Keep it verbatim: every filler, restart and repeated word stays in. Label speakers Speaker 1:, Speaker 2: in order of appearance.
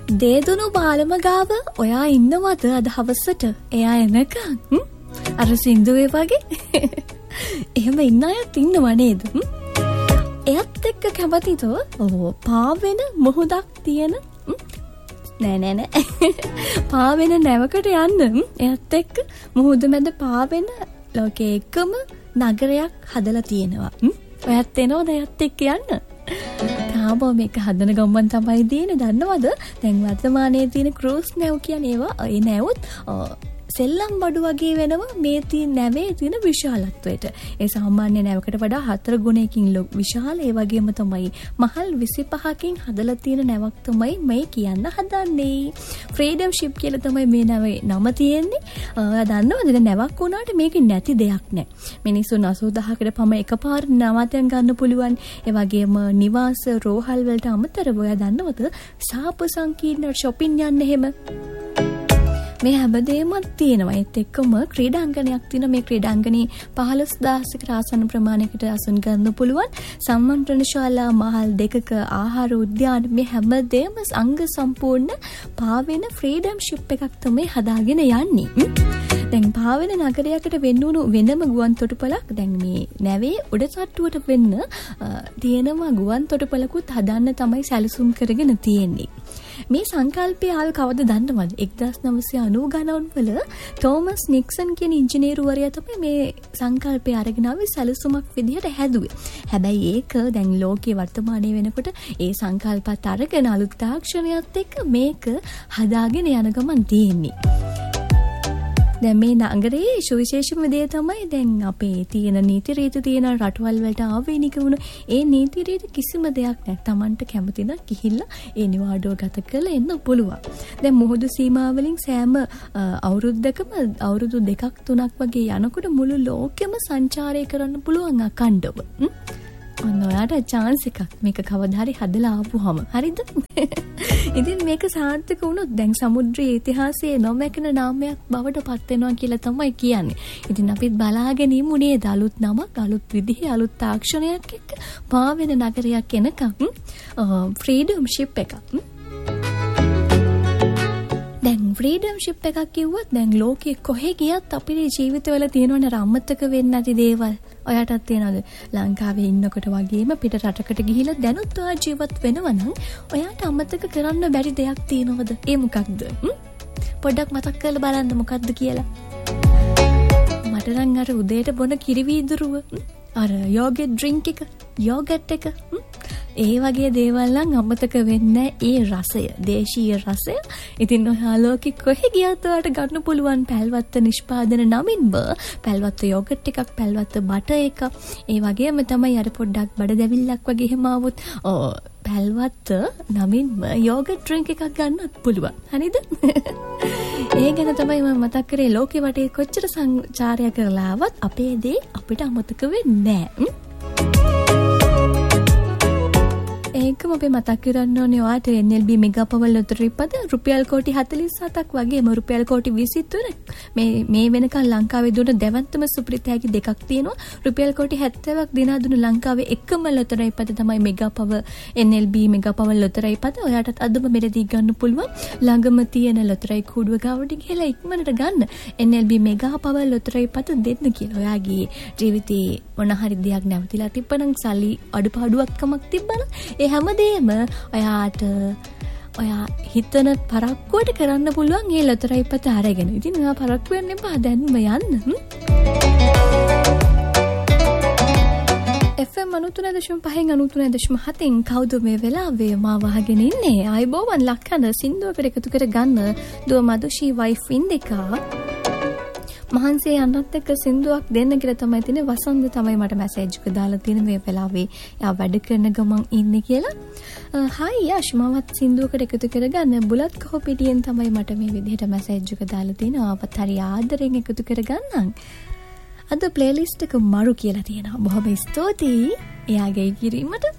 Speaker 1: දේදුණු බාලම ගාව ඔයා ඉන්නවද අද හවසට? එයා එනකන් අර සින්දුවේ වගේ එහෙම ඉන්න අයත් ඉන්නව නේද? එයත් එක්ක කැමතිද? ඔව් පාවෙන මොහොතක් තියෙන නෑ නෑ නෑ පාවෙන නැවකට යන්න එයත් එක්ක මුහුද මැද පාවෙන ලෝකයේ එකම නගරයක් හදලා තියෙනවා. ඔයත් එනවද එයත් එක්ක යන්න? තාම මේක හදන ගමන් තමයි දිනේ දන්නවද? දැන් වර්තමානයේ තියෙන ක්‍රූස් නැව් කියන්නේ ඒවා ඒ නැවුත් සෙල්ලම් බඩු වගේ වෙනවා මේ තියෙන නැවේ තියෙන විශාලත්වයට. ඒ සාමාන්‍ය නැවකට වඩා හතර ගුණයකින් විශාල. ඒ වගේම තමයි මහල් විසිපහකින් හදලා තියෙන නැවක් තමයි මේ කියන්න හදන්නේ. ෆ්‍රීඩම් ෂිප් කියලා තමයි මේ නැවේ නම තියෙන්නේ. දන්නවද නැවක් වුණාට මේක නැති දෙයක් නෑ. මිනිස්සුන් අසූ දහසකට පම එකපාර නවතෙන් ගන්න පුළුවන්. ඒ වගේම නිවාස රෝහල් වලට අමතරව ඔයා දන්නවද සාප සංකීර්ණ shopping යන්න එහෙම මේ හැමදේමත් තියෙනවා. ඒත් එක්කම ක්‍රීඩාංගණයක් තියෙනවා. මේ ක්‍රීඩාංගණේ පහළොස් දහසකට ආසන්න ප්‍රමාණයකට අසුන් ගන්න පුළුවන්. සම්මන්ත්‍රණ ශාලා මහල් දෙකක ආහාර උද්‍යාන මේ හැමදේම අංග සම්පූර්ණ පාවෙන ෆ්‍රීඩම් ෂිප් එකක් තමයි හදාගෙන යන්නේ. දැන් පාවෙන නගරයකට වෙන්නුණු වෙනම ගුවන් තොටුපළක් දැන් මේ නැවේ උඩ තට්ටුවට වෙන්න තියෙනවා ගුවන් තොටුපළකුත් හදන්න තමයි සැලසුම් කරගෙන තියෙන්නේ. මේ සංකල්පය ආල් කවද දන්නවද? එක්දාස් නවසිය අනූ ගණන් වල තෝමස් නික්සන් කියන ඉංජිනේරුවරයා තමයි මේ සංකල්පය අරගෙන ආවේ සැලසුමක් විදිහට හැදුවේ. හැබැයි ඒක දැන් ලෝකේ වර්තමානයේ වෙනකොට ඒ සංකල්පات අරගෙන අලුත් තාක්ෂණයත් එක්ක මේක හදාගෙන යන ගමන් තියෙන්නේ. දැන් මේ නගරයේ සුවිශේෂම දේ තමයි දැන් අපේ තියෙන නීති රීති තියෙන රටවල් වලට ආවේනික වුණ ඒ නීති රීති කිසිම දෙයක් නැහැ. Tamanට කැමති නම් ගිහිල්ලා ඒ නිවාඩුව ගත කරලා එන්න පුළුවන්. දැන් මුහුදු සීමාවලින් සෑම අවුරුද්දකම අවුරුදු දෙකක් තුනක් වගේ යනකොට මුළු ලෝකෙම සංචාරය කරන්න පුළුවන් අකණ්ඩව. ඔන්න ඔයාට chance එකක් මේක කවදා හරි හදලා ආපුවම. හරිද? ඉතින් මේක සාර්ථක වුණොත් දැන් සමුද්‍රයේ ඉතිහාසයේ නොමැකෙන නාමයක් බවට පත් වෙනවා කියලා තමයි කියන්නේ. ඉතින් අපිත් බලාගෙන ඉමු නේද අලුත් නමක් අලුත් විදිහේ අලුත් තාක්ෂණයක් එක්ක පාවෙන නගරයක් එනකම් ෆ්‍රීඩම් ෂිප් එකක්. දැන් ෆ්‍රීඩම් ෂිප් එකක් කිව්වොත් දැන් ලෝකෙ කොහෙ ගියත් අපේ ජීවිතවල තියෙනවනේ අමතක වෙන්නේ නැති දේවල්. ඔයාටත් තියෙනවද? ලංකාවේ ඉන්නකොට වගේම පිට රටකට ගිහිල්ලා දැනුත් ඔයා ජීවත් වෙනවා නම් ඔයාට අමතක කරන්න බැරි දෙයක් තියෙනවද? ඒ මොකක්ද? පොඩ්ඩක් මතක් කරලා බලන්න මොකක්ද කියලා. මට නම් අර උදේට බොන කිරි වීදුරුව, අර යෝගට් ඩ්‍රින්ක් එක, යෝගට් එක ඒ වගේ දේවල් නම් අමතක වෙන්නේ ඒ රසය, දේශීය රසය. ඉතින් ඔයා ලෝකෙ කොහෙ ගියත් ඔයාට ගන්න පුළුවන් පැල්වත්ත නිෂ්පාදන නමින්ම පැල්වත්ත යෝගට් එකක්, පැල්වත්ත බටර් එකක්. ඒ වගේම තමයි අර පොඩ්ඩක් බඩ දැවිල්ලක් වගේ එහෙම ආවොත් පැල්වත්ත නමින්ම යෝගට් ඩ්‍රින්ක් එකක් ගන්නත් පුළුවන්. හරිද? ඒ ගැන තමයි මම මතක් කරේ. ලෝකෙ වටේ කොච්චර සංචාරය කරලා ආවත් අපේ දේ අපිට අමතක වෙන්නේ නැහැ. ඒකම අපි මතක් කරන්න ඕනේ ඔයාට එන් එල් බී මෙගා පවර් ලොතරැයි පද රුපියල් කෝටි හතළිස් හතක් වගේම රුපියල් කෝටි විසි තුනක් මේ මේ වෙනකන් ලංකාවේ දුන්න දෙවන්තම සුපිරිතෑගි දෙකක් තියෙනවා. රුපියල් කෝටි හැත්තෑවක් දිනා දුන්න ලංකාවේ එකම ලොතරැයි පද තමයි මෙගා පවර් එන් එල් බී මෙගා පවර් ලොතරැයි පද. ඔයාටත් අදම මෙරදී ගන්න පුළුවන්. ළඟම තියෙන ලොතරැයි කූඩුව ගාවට ගිහලා ඉක්මනට ගන්න එන් එල් බී මෙගා පවර් ලොතරැයි පද දෙන්න කියලා. ඔයාගේ ජීවිතේ මොන හරි දෙයක් නැවතිලා තිබ්බනම් සල්ලි අඩුපාඩුවක් කමක් තිබ්බනම් ඒ හැමදේම ඔයාට ඔයා හිතන පරක්කුවට කරන්න පුළුවන් ඒ ලොතරැයි පත අරගෙන. ඉතින් ඔයා පරක්කු වෙන්න එපා දැන්ම යන්න. එෆ් එම් අනූතුනයි දශම පහෙන් අනූතුනයි දශම හතෙන් කවුද මේ වෙලාවේ මාව අහගෙන ඉන්නේ? ආයිබෝවන් ලක්කන සින්දුවකට එකතු කර ගන්න දුව මදුෂී වයිෆ් ඉන්දිකා මහන්සිය යන්නත් එක්ක සින්දුවක් දෙන්න කියලා තමයි තියෙන්නේ. වසන්ත තමයි මට මැසේජ් එක දාලා තියෙන මේ වෙලාවේ. එයා වැඩ කරන ගමන් ඉන්නේ කියලා. හායි යෂ් මමත් සින්දුවකට එකතු කරගන්න. බුලත් කොහොපිටියෙන් තමයි මට මේ විදිහට මැසේජ් එක දාලා තියෙනවා. ආපත් හරි ආදරෙන් එකතු කරගන්නම්. අද ප්ලේලිස්ට් එක මරු කියලා තියෙනවා. බොහොම ස්තුතියි එයාගේ කිරීමට.